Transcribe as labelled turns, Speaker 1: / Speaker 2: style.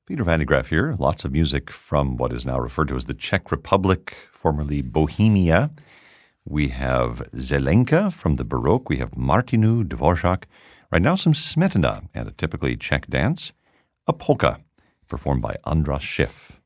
Speaker 1: Peter Van de Graaff here. Lots of music from what is now referred to as the Czech Republic, formerly Bohemia. We have Zelenka from the Baroque. We have Martinu, Dvorak. Right now, some Smetana and a typically Czech dance, a polka, performed by Andras Schiff.